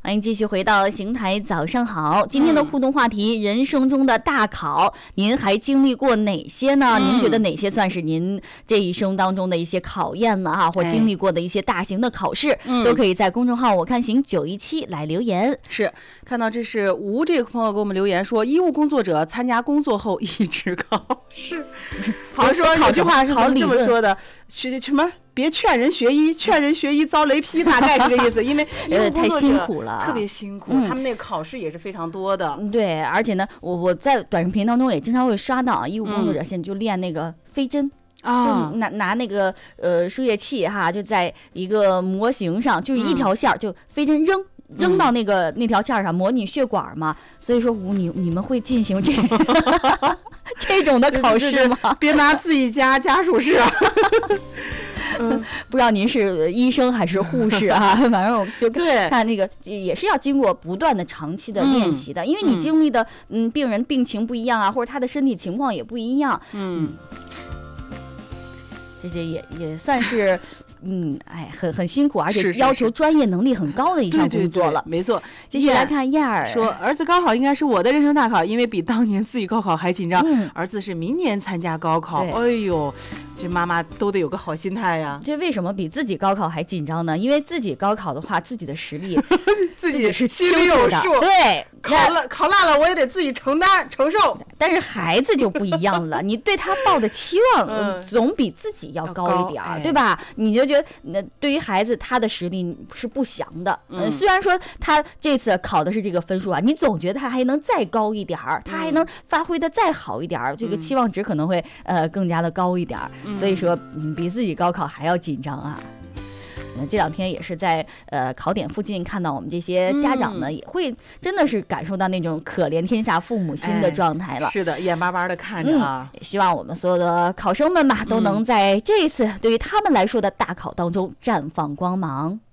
欢迎继续回到邢台早上好。今天的互动话题，人生中的大考，您还经历过哪些呢？您觉得哪些算是您这一生当中的一些考验呢？或经历过的一些大型的考试，都可以在公众号我看行917来留言。 是，看到这是吴这个朋友给我们留言说，医务工作者参加工作后一直考试。好像说有句话是这么说的，什么？别劝人学医，劝人学医遭雷劈，大概是这个意思。因为太辛苦了， 特别辛苦，他们那个考试也是非常多的。 对，而且呢，我在短视频当中也经常会刷到医务工作者现在就练那个飞针。就拿那个输液器哈，就在一个模型上，就是一条线就飞针扔到那条线上，模拟血管嘛。所以说你们会进行这种的考试吗？ 别拿自己家属试啊。 不知道您是医生还是护士啊？反正我就看那个也是要经过不断的长期的练习的，因为你经历的病人病情不一样啊，或者他的身体情况也不一样。这些也算是很辛苦，而且要求专业能力很高的一项工作了。 没错。 继续来看燕儿说，儿子高考应该是我的人生大考，因为比当年自己高考还紧张。儿子是明年参加高考，哎呦，这妈妈都得有个好心态呀。 这为什么比自己高考还紧张呢？因为自己高考的话，自己的实力自己是心里有数。 对， 考烂了我也得自己承受。 但是孩子就不一样了，你对他抱的期望总比自己要高一点，对吧？你就觉得对于孩子他的实力是不详的。虽然说他这次考的是这个分数啊，你总觉得他还能再高一点，他还能发挥的再好一点，这个期望值可能会更加的高一点。所以说比自己高考还要紧张啊。这两天也是在考点附近看到我们这些家长呢，也会真的是感受到那种可怜天下父母心的状态了。 是的，眼巴巴的看着啊。 希望我们所有的考生们吧，都能在这一次对于他们来说的大考当中绽放光芒。